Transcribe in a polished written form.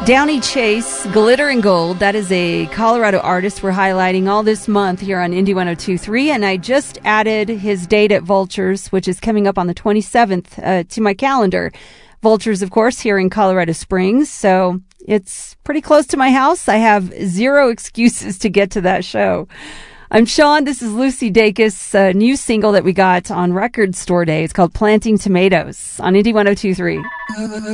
Downey Chase, Glitter and Gold. That is a Colorado artist we're highlighting all this month here on Indie 102.3. And I just added his date at Vultures, which is coming up on the 27th, to my calendar. Vultures, of course, here in Colorado Springs. So it's pretty close to my house. I have zero excuses to get to that show. I'm Sean. This is Lucy Dacus, a new single that we got on Record Store Day. It's called Planting Tomatoes on Indie 102.3.